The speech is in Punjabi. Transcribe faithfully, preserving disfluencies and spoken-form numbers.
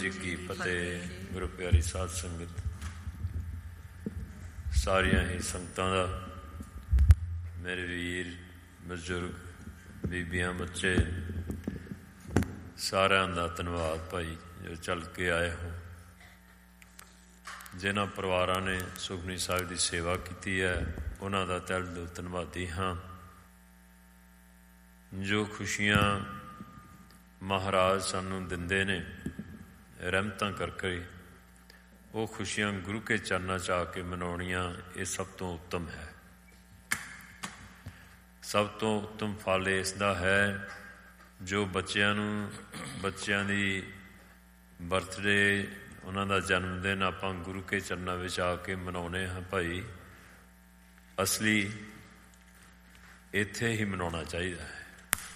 ਜੀ ਕੀ ਫਤਿਹ। ਗੁਰੂ ਪਿਆਰੀ ਸਾਧ ਸੰਗਤ, ਸਾਰੀਆਂ ਹੀ ਸੰਗਤਾਂ ਦਾ, ਮੇਰੇ ਵੀਰ ਬਜ਼ੁਰਗ, ਬੀਬੀਆਂ, ਬੱਚੇ, ਸਾਰਿਆਂ ਦਾ ਧੰਨਵਾਦ ਭਾਈ ਜੋ ਚੱਲ ਕੇ ਆਏ ਹੋ। ਜਿਨ੍ਹਾਂ ਪਰਿਵਾਰਾਂ ਨੇ ਸੁਖਮਨੀ ਸਾਹਿਬ ਦੀ ਸੇਵਾ ਕੀਤੀ ਹੈ ਉਹਨਾਂ ਦਾ ਤਹਿ ਦਿਲੋਂ ਧੰਨਵਾਦੀ ਹਾਂ। ਜੋ ਖੁਸ਼ੀਆਂ ਮਹਾਰਾਜ ਸਾਨੂੰ ਦਿੰਦੇ ਨੇ ਰਹਿਮਤਾਂ ਕਰਕੇ, ਉਹ ਖੁਸ਼ੀਆਂ ਗੁਰੂ ਕੇ ਚਰਨਾਂ 'ਚ ਆ ਕੇ ਮਨਾਉਣੀਆਂ, ਇਹ ਸਭ ਤੋਂ ਉੱਤਮ ਹੈ। ਸਭ ਤੋਂ ਉੱਤਮ ਫਲ ਇਸ ਦਾ ਹੈ ਜੋ ਬੱਚਿਆਂ ਨੂੰ, ਬੱਚਿਆਂ ਦੀ ਬਰਥਡੇ, ਉਹਨਾਂ ਦਾ ਜਨਮ ਦਿਨ ਆਪਾਂ ਗੁਰੂ ਕੇ ਚਰਨਾਂ ਵਿੱਚ ਆ ਕੇ ਮਨਾਉਂਦੇ ਹਾਂ। ਭਾਈ ਅਸਲੀ ਇੱਥੇ ਹੀ ਮਨਾਉਣਾ ਚਾਹੀਦਾ ਹੈ।